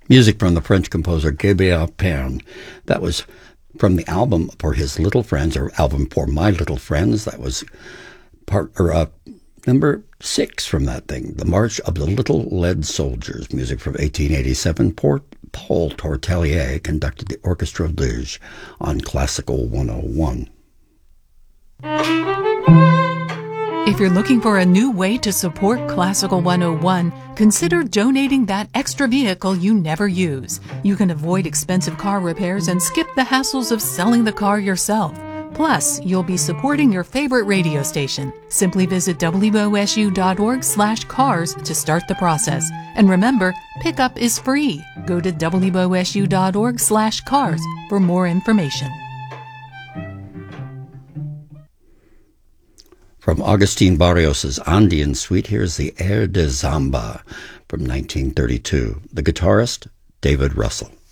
Music from the French composer Gabriel Pern. That was from the album For His Little Friends, or album For My Little Friends. That was number 6 from that thing, The March of the Little Lead Soldiers. Music from 1887. Paul Tortelier conducted the Orchestra of Liege on Classical 101. If you're looking for a new way to support Classical 101, consider donating that extra vehicle you never use. You can avoid expensive car repairs and skip the hassles of selling the car yourself. Plus, you'll be supporting your favorite radio station. Simply visit wosu.org/cars to start the process. And remember, pickup is free. Go to wosu.org/cars for more information. From Agustin Barrios' Andean Suite, here's the Air de Zamba from 1932. The guitarist, David Russell.